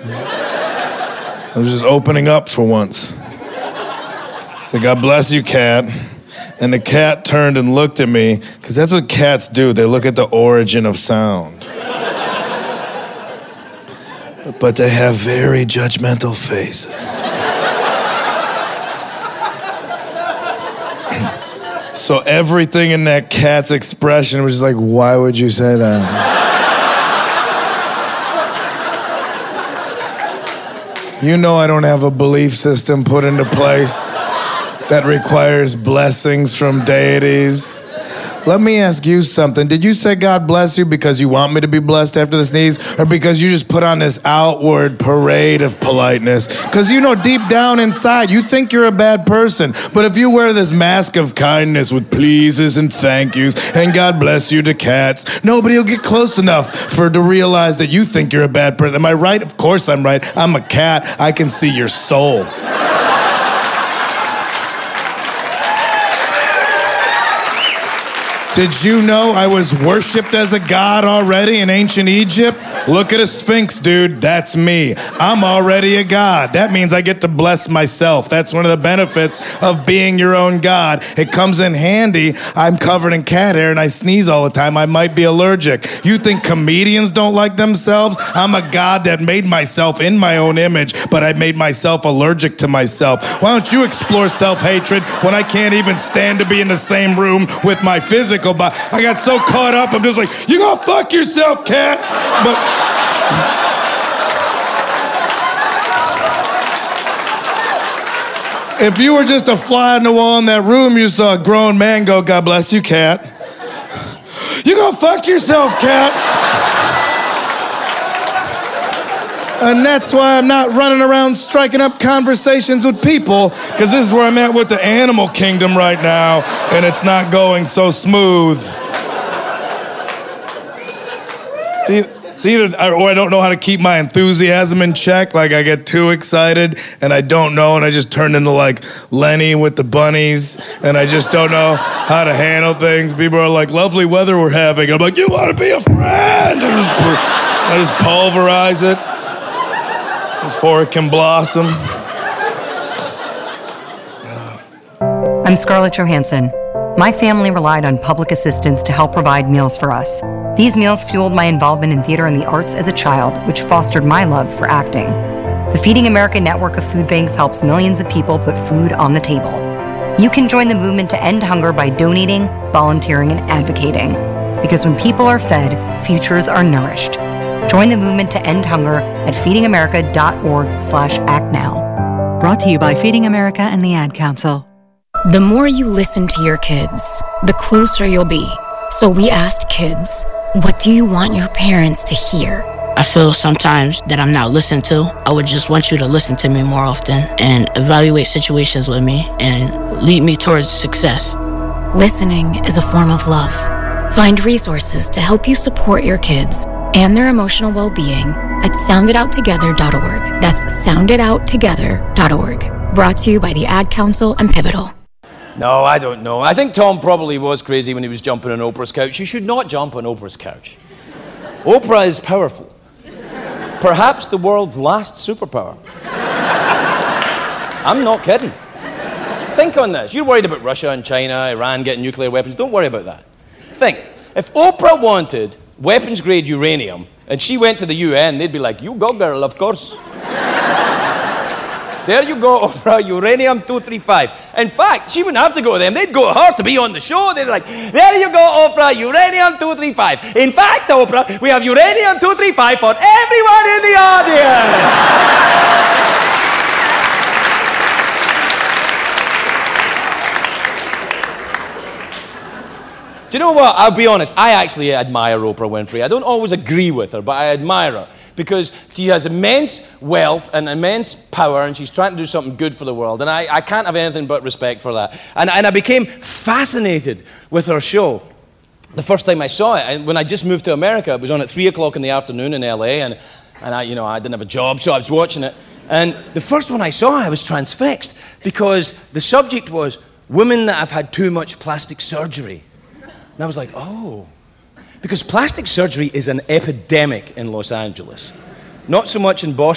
I was just opening up for once. So God bless you, cat. And the cat turned and looked at me, because that's what cats do. They look at the origin of sound. But they have very judgmental faces. So everything in that cat's expression was just like, why would you say that? You know I don't have a belief system put into place that requires blessings from deities. Let me ask you something. Did you say God bless you because you want me to be blessed after the sneeze, or because you just put on this outward parade of politeness? Because you know deep down inside, you think you're a bad person. But if you wear this mask of kindness with pleases and thank yous and God bless you to cats, nobody will get close enough to realize that you think you're a bad person. Am I right? Of course I'm right. I'm a cat. I can see your soul. Did you know I was worshipped as a god already in ancient Egypt? Look at a sphinx, dude. That's me. I'm already a god. That means I get to bless myself. That's one of the benefits of being your own god. It comes in handy. I'm covered in cat hair and I sneeze all the time. I might be allergic. You think comedians don't like themselves? I'm a god that made myself in my own image, but I made myself allergic to myself. Why don't you explore self-hatred when I can't even stand to be in the same room with my physical body? I got so caught up, I'm just like, you gonna fuck yourself, cat? But if you were just a fly on the wall in that room, you saw a grown man go, God bless you, cat. You gonna fuck yourself, cat. And that's why I'm not running around striking up conversations with people, because this is where I'm at with the animal kingdom right now, and it's not going so smooth. It's either, or I don't know how to keep my enthusiasm in check, like I get too excited and I don't know, and I just turn into like Lenny with the bunnies, and I just don't know how to handle things. People are like, lovely weather we're having. I'm like, you want to be a friend? I just pulverize it before it can blossom. I'm Scarlett Johansson. My family relied on public assistance to help provide meals for us. These meals fueled my involvement in theater and the arts as a child, which fostered my love for acting. The Feeding America network of food banks helps millions of people put food on the table. You can join the movement to end hunger by donating, volunteering, and advocating. Because when people are fed, futures are nourished. Join the movement to end hunger at feedingamerica.org/actnow. Brought to you by Feeding America and the Ad Council. The more you listen to your kids, the closer you'll be. So we asked kids, what do you want your parents to hear? I feel sometimes that I'm not listened to. I would just want you to listen to me more often and evaluate situations with me and lead me towards success. Listening is a form of love. Find resources to help you support your kids and their emotional well-being at sounditouttogether.org. That's sounditouttogether.org. Brought to you by the Ad Council and Pivotal. No, I don't know. I think Tom probably was crazy when he was jumping on Oprah's couch. You should not jump on Oprah's couch. Oprah is powerful. Perhaps the world's last superpower. I'm not kidding. Think on this. You're worried about Russia and China, Iran getting nuclear weapons. Don't worry about that. Think, if Oprah wanted weapons-grade uranium and she went to the UN, they'd be like, you go, girl, of course. There you go, Oprah, uranium-235. In fact, she wouldn't have to go to them. They'd go to her to be on the show. They'd be like, there you go, Oprah, uranium-235. In fact, Oprah, we have uranium-235 for everyone in the audience. Do you know what? I'll be honest. I actually admire Oprah Winfrey. I don't always agree with her, but I admire her because she has immense wealth and immense power, and she's trying to do something good for the world. And I can't have anything but respect for that. And I became fascinated with her show the first time I saw it. And when I just moved to America, it was on at 3 o'clock in the afternoon in LA, and I didn't have a job, so I was watching it. And the first one I saw, I was transfixed because the subject was women that have had too much plastic surgery. And I was like, oh, because plastic surgery is an epidemic in Los Angeles. Not so much in Boston.